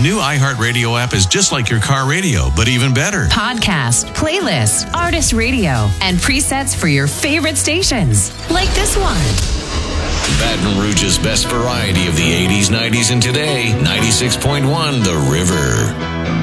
new iHeartRadio app is just like your car radio, but even better. Podcast, playlist, artist radio, and presets for your favorite stations. Like this one. Baton Rouge's best variety of the 80s, 90s, and today. 96.1 The River.